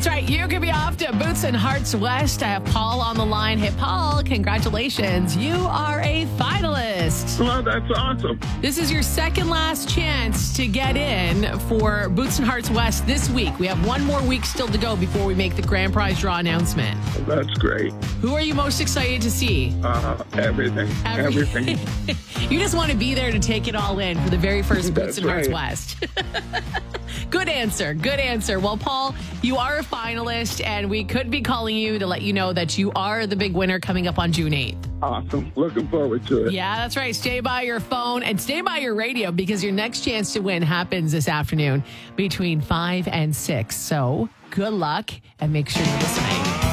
That's right. You can be off to Boots and Hearts West. I have Paul on the line. Hey, Paul, congratulations. You are a finalist. Well, that's awesome. This is your second last chance to get in for Boots and Hearts West this week. We have one more week still to go before we make the grand prize draw announcement. That's great. Who are you most excited to see? Everything. Everything. You just want to be there to take it all in for the very first Boots and Hearts West. Good answer. Good answer. Well, Paul, you are a finalist, and we could be calling you to let you know that you are the big winner coming up on June 8th. Awesome. Looking forward to it. Yeah, that's right. Stay by your phone and stay by your radio because your next chance to win happens this afternoon between 5 and 6. So good luck and make sure you're listening.